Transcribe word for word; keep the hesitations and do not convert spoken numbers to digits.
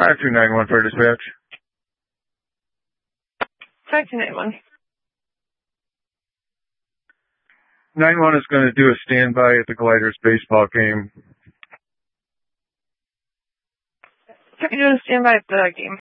five two nine one for dispatch. five two nine one. nine one is going to do a standby at the Gliders baseball game. Can you do a standby at the game?